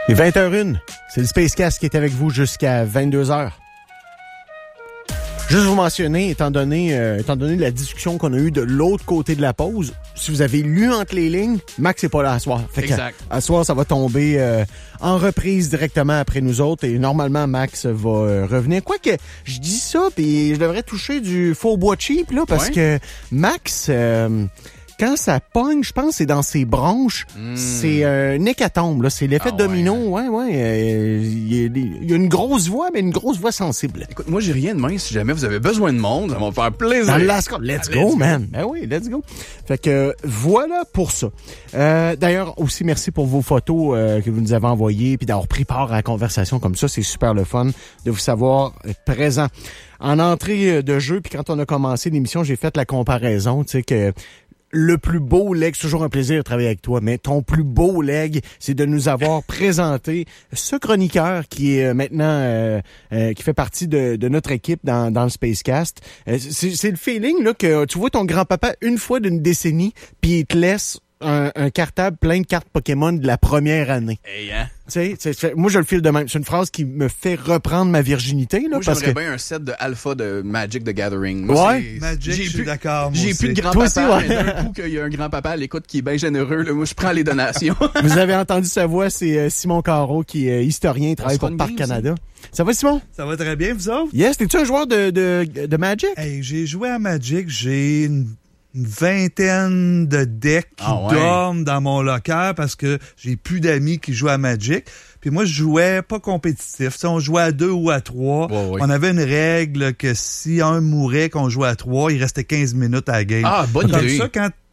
Il est 20h01. C'est le Spacecast qui est avec vous jusqu'à 22h. Juste vous mentionner, étant donné la discussion qu'on a eue de l'autre côté de la pause, si vous avez lu entre les lignes, Max n'est pas là à soir. Fait exact. À soir, ça va tomber en reprise directement après nous autres et normalement, Max va revenir. Quoique, je dis ça, puis je devrais toucher du faux bois cheap, là, parce que Max... quand ça pogne, je pense que c'est dans ses bronches. C'est un hécatombe, là. C'est l'effet domino. Ouais. Il y a une grosse voix, mais une grosse voix sensible. Écoute, moi, j'ai rien de main. Si jamais vous avez besoin de monde, ça va me faire plaisir. Let's go, man. Ben oui, let's go. Fait que voilà pour ça. D'ailleurs, aussi, merci pour vos photos que vous nous avez envoyées puis d'avoir pris part à la conversation comme ça. C'est super le fun de vous savoir présent. En entrée de jeu, puis quand on a commencé l'émission, j'ai fait la comparaison, tu sais, que le plus beau leg, c'est toujours un plaisir de travailler avec toi, mais ton plus beau leg, c'est de nous avoir présenté ce chroniqueur qui est maintenant qui fait partie de notre équipe dans le Spacecast. C'est le feeling là que tu vois ton grand-papa une fois d'une décennie, puis il te laisse un cartable plein de cartes Pokémon de la première année. Hey, hein? Tu sais, moi je le file de même. C'est une phrase qui me fait reprendre ma virginité là. Moi, parce j'aimerais que bien un set de Alpha de Magic the Gathering. Moi, Magic, je suis d'accord. J'ai plus de Toi aussi, grand-papa, ouais. mais d'un coup qu'il y a un grand-papa à l'écoute qui est bien généreux, là, moi je prends les donations. Vous avez entendu sa voix, c'est Simon Carreau qui est historien, il travaille pour Parc Canada. Ça va, Simon? Ça va très bien, vous autres? Yes, t'es-tu un joueur de Magic? Hey, j'ai joué à Magic, j'ai une vingtaine de decks qui dorment dans mon locker parce que j'ai plus d'amis qui jouent à Magic. Puis moi, je jouais pas compétitif. T'sais, on jouait à 2 ou à 3. Ouais. On avait une règle que si un mourait, qu'on jouait à 3, il restait 15 minutes à la game. Ah, bonne Comme idée. ça, quand